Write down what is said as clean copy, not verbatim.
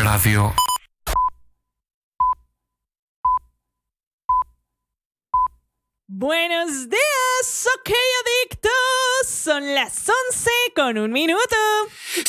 Radio. Buenos días, ok adictos. Son las 11:01.